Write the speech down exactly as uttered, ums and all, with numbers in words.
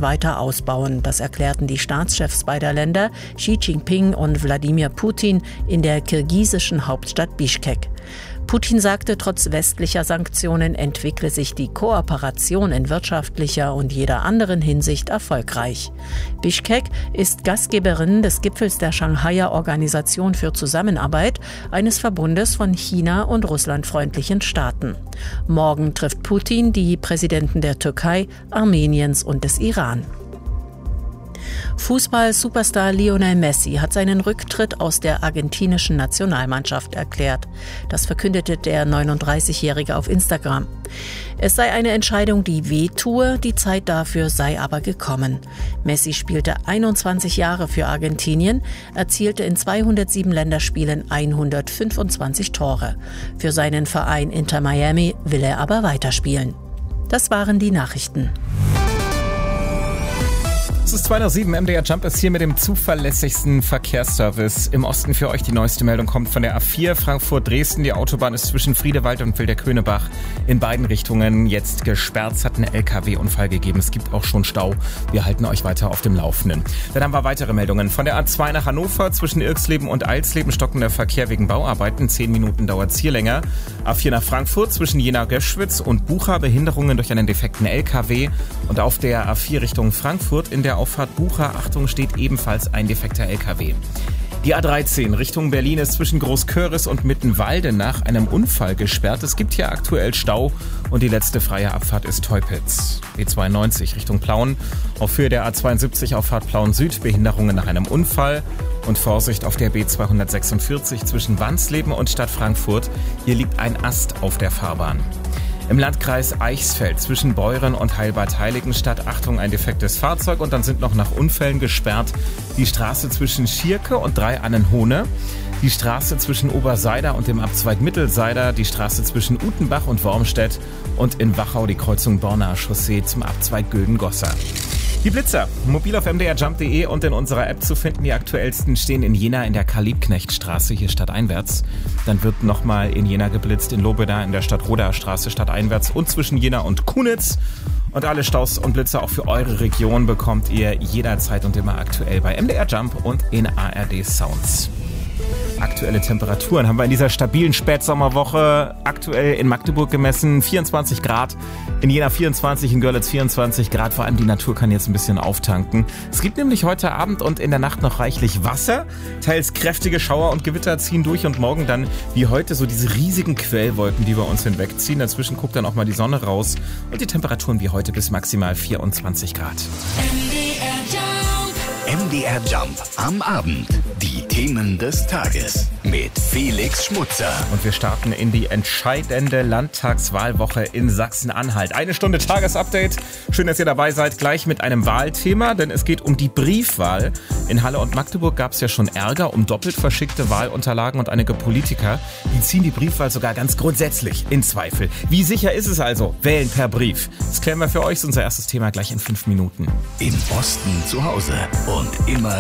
Zusammenarbeit weiter ausbauen. Das erklärten die Staatschefs beider Länder, Xi Jinping und Wladimir Putin, in der kirgisischen Hauptstadt Bischkek. Putin sagte, trotz westlicher Sanktionen entwickle sich die Kooperation in wirtschaftlicher und jeder anderen Hinsicht erfolgreich. Bischkek ist Gastgeberin des Gipfels der Shanghaier Organisation für Zusammenarbeit, eines Verbundes von China und russlandfreundlichen Staaten. Morgen trifft Putin die Präsidenten der Türkei, Armeniens und des Iran. Fußball-Superstar Lionel Messi hat seinen Rücktritt aus der argentinischen Nationalmannschaft erklärt. Das verkündete der neununddreißigjährige auf Instagram. Es sei eine Entscheidung, die wehtue, die Zeit dafür sei aber gekommen. Messi spielte einundzwanzig Jahre für Argentinien, erzielte in zweihundertsieben Länderspielen hundertfünfundzwanzig Tore. Für seinen Verein Inter Miami will er aber weiterspielen. Das waren die Nachrichten. Es ist zwei nach sieben, M D R Jump ist hier mit dem zuverlässigsten Verkehrsservice im Osten für euch. Die neueste Meldung kommt von der A vier Frankfurt-Dresden. Die Autobahn ist zwischen Friedewald und Wilderkönigbach in beiden Richtungen jetzt gesperrt. Es hat einen L K W-Unfall gegeben. Es gibt auch schon Stau. Wir halten euch weiter auf dem Laufenden. Dann haben wir weitere Meldungen. Von der A zwei nach Hannover zwischen Irksleben und Eilsleben stockender Verkehr wegen Bauarbeiten. Zehn Minuten dauert es hier länger. A vier nach Frankfurt zwischen Jena-Göschwitz und Bucha. Behinderungen durch einen defekten L K W. Und auf der A vier Richtung Frankfurt in der Auffahrt Bucha, Achtung, steht ebenfalls ein defekter L K W. Die A dreizehn Richtung Berlin ist zwischen Großköris und Mittenwalde nach einem Unfall gesperrt. Es gibt hier aktuell Stau und die letzte freie Abfahrt ist Teupitz. B zweiundneunzig Richtung Plauen. Auf Höhe der A zweiundsiebzig Auffahrt Plauen Süd Behinderungen nach einem Unfall. Und Vorsicht auf der B zweihundertsechsundvierzig zwischen Wansleben und Stadt Frankfurt. Hier liegt ein Ast auf der Fahrbahn. Im Landkreis Eichsfeld zwischen Beuren und Heilbad-Heiligenstadt, Achtung, ein defektes Fahrzeug. Und dann sind noch nach Unfällen gesperrt die Straße zwischen Schierke und Dreiannenhohne, die Straße zwischen Oberseider und dem Abzweig Mittelseider, die Straße zwischen Utenbach und Wormstedt und in Wachau die Kreuzung Bornaer Chaussee zum Abzweig Güldengossa. Die Blitzer, mobil auf m d r jump punkt d e und in unserer App zu finden. Die aktuellsten stehen in Jena in der Karl-Liebknecht-Straße, hier stadteinwärts. Dann wird nochmal in Jena geblitzt, in Lobeda in der Stadt-Roda-Straße stadteinwärts und zwischen Jena und Kunitz. Und alle Staus und Blitzer auch für eure Region bekommt ihr jederzeit und immer aktuell bei M D R Jump und in A R D Sounds. Aktuelle Temperaturen haben wir in dieser stabilen Spätsommerwoche aktuell in Magdeburg gemessen. vierundzwanzig Grad, in Jena vierundzwanzig, in Görlitz vierundzwanzig Grad. Vor allem die Natur kann jetzt ein bisschen auftanken. Es gibt nämlich heute Abend und in der Nacht noch reichlich Wasser. Teils kräftige Schauer und Gewitter ziehen durch und morgen dann wie heute so diese riesigen Quellwolken, die über uns hinwegziehen. Dazwischen guckt dann auch mal die Sonne raus und die Temperaturen wie heute bis maximal vierundzwanzig Grad. M D R Jump am Abend. Die Themen des Tages mit Felix Schmutzer. Und wir starten in die entscheidende Landtagswahlwoche in Sachsen-Anhalt. Eine Stunde Tagesupdate. Schön, dass ihr dabei seid. Gleich mit einem Wahlthema, denn es geht um die Briefwahl. In Halle und Magdeburg gab es ja schon Ärger um doppelt verschickte Wahlunterlagen und einige Politiker, die ziehen die Briefwahl sogar ganz grundsätzlich in Zweifel. Wie sicher ist es also? Wählen per Brief. Das klären wir für euch. Das ist unser erstes Thema gleich in fünf Minuten. Im Osten zu Hause und immer